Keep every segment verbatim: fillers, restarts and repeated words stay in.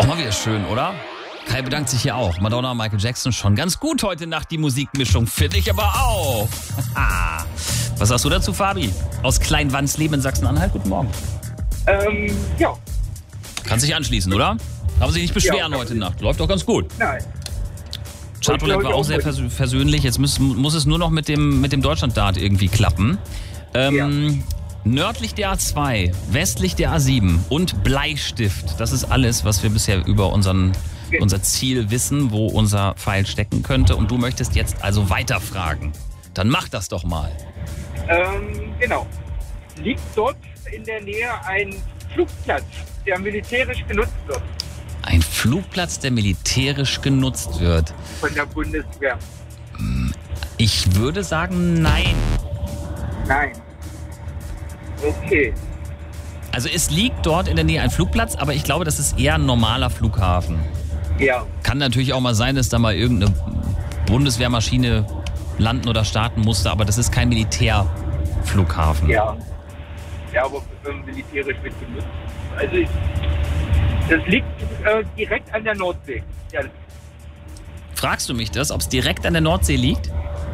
Mal wieder schön, oder? Kai bedankt sich hier auch. Madonna, Michael Jackson schon ganz gut heute Nacht, die Musikmischung. Finde ich aber auch. Was sagst du dazu, Fabi? Aus Kleinwandsleben in Sachsen-Anhalt. Guten Morgen. Ähm, ja. Kann sich anschließen, oder? Kann sich nicht beschweren Ja, heute Nacht. Läuft doch ganz gut. Nein. Chartroulette war auch sehr vers- versöhnlich. Jetzt muss, muss es nur noch mit dem, mit dem Deutschland-Dart irgendwie klappen. Ähm, Ja. Nördlich der A zwei, westlich der A sieben und Bleistift. Das ist alles, was wir bisher über unseren, unser Ziel wissen, wo unser Pfeil stecken könnte. Und du möchtest jetzt also weiterfragen. Dann mach das doch mal. Ähm, genau. Liegt dort in der Nähe ein Flugplatz, der militärisch genutzt wird Ein Flugplatz, der militärisch genutzt wird. von der Bundeswehr? Ich würde sagen, nein. Nein. Okay. Also es liegt dort in der Nähe ein Flugplatz, aber ich glaube, das ist eher ein normaler Flughafen. Ja. Kann natürlich auch mal sein, dass da mal irgendeine Bundeswehrmaschine landen oder starten musste, aber das ist kein Militärflughafen. Ja. Ja, aber ähm, militärisch wird genutzt. Also, ich, das liegt äh, direkt an der Nordsee. Ja, Fragst du mich das, ob es direkt an der Nordsee liegt?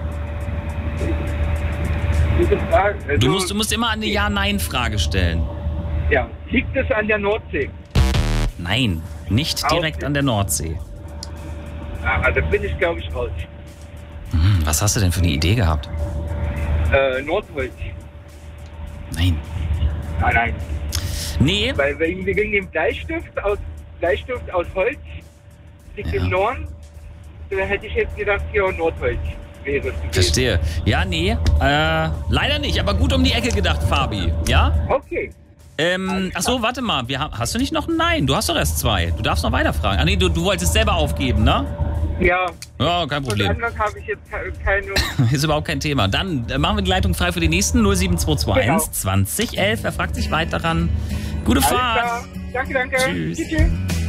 gute Frage. Also, Du musst, du musst immer eine Ja-Nein-Frage stellen. Ja. Liegt es an der Nordsee? Nein, nicht direkt an der Nordsee. Ah, da bin ich, glaube ich, raus. Hm, was hast du denn für eine Idee gehabt? Äh, Nordholz. Nein. Nein, nein. Nee, Weil wegen, wegen dem Bleistift aus, Bleistift aus Holz liegt Ja. im Norden. Da hätte ich jetzt gedacht, hier Nordholz wäre es gewesen. verstehe. Ja, nee, äh, leider nicht, aber gut um die Ecke gedacht, Fabi. Ja? Okay. Ähm, ach so, warte mal, wir haben, hast du nicht noch ein Nein? Du hast doch erst zwei. Du darfst noch weiterfragen. Ah nee, du, du wolltest selber aufgeben, ne? Ja, Ja, kein und Problem. anders habe ich jetzt ke- keine... Ist überhaupt kein Thema. Dann äh, machen wir die Leitung frei für die nächsten null sieben zwei zwei eins Genau. zwanzig elf. Wer fragt sich weiter ran? Gute Alles Fahrt. klar. Danke, danke. Tschüss. Tschüss.